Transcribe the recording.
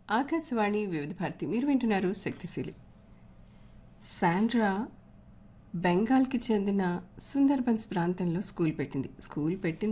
ఆకాశవాణి వివిధ భారతి మీరు వింటున్నారు శక్తిశీలి. శాండ్రా బెంగాల్కి చెందిన సుందర్బన్స్ ప్రాంతంలో స్కూల్ పెట్టింది. స్కూల్ పెట్టిన